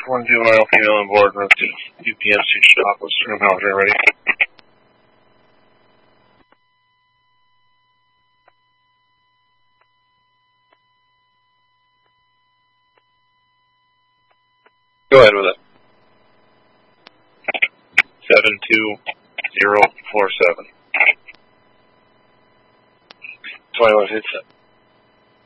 One juvenile female on board, room 2 p.m. stop. What's room Haldren ready? Go ahead with it. 72047. 21 hits it.